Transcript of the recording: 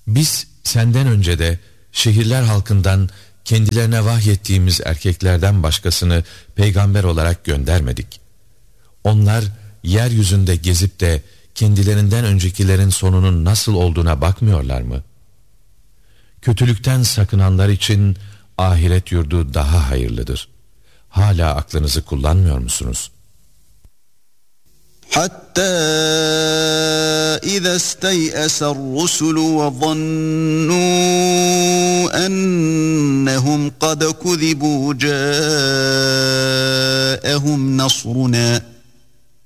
Biz senden önce de şehirler halkından kendilerine vahyettiğimiz erkeklerden başkasını peygamber olarak göndermedik. Onlar yeryüzünde gezip de kendilerinden öncekilerin sonunun nasıl olduğuna bakmıyorlar mı? Kötülükten sakınanlar için ahiret yurdu daha hayırlıdır. Hala aklınızı kullanmıyor musunuz? Hatta izâ stey'eser-rusulu ve zannû ennehum kad kuzibû câehum nasrunâ